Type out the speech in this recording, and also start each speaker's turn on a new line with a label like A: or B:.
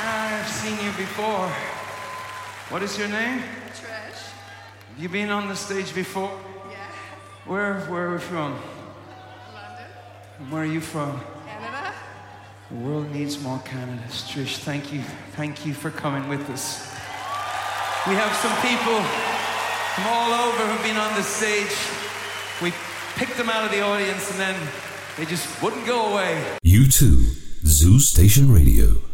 A: I've seen you before. What is your name?
B: Trish.
A: Have you been on the stage before?
B: Yeah.
A: Where are we from?
B: London.
A: And where are you from?
B: Canada.
A: The world needs more Canadas. Trish, thank you. Thank you for coming with us. We have some people from all over who've been on the stage. We picked them out of the audience and then they just wouldn't go away.
C: U2, Zoo Station Radio.